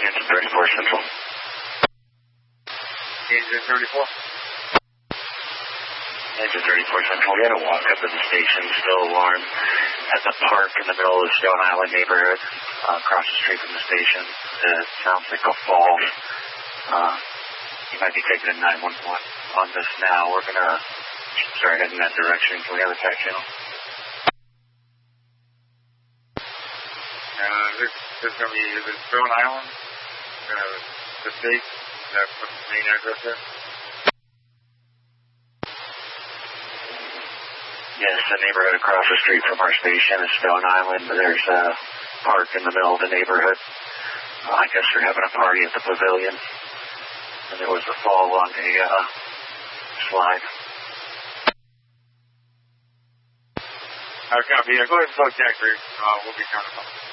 Engine 34 Central. Engine 34? Engine 34 Central. We had a walk up at the station, still alarmed at the park in the middle of the Stone Island neighborhood, across the street from the station. It sounds like a fall. You might be taking a 911 on this now. We're going to start heading that direction. Can we have a tax channel? This going to be the Stone Island, the state, that's the main address there? Yes, the neighborhood across the street from our station is Stone Island. There's a park in the middle of the neighborhood. I guess they're having a party at the pavilion. And there was a fall on a slide. Copy. Go ahead and plug Jack 3. We'll be counting up.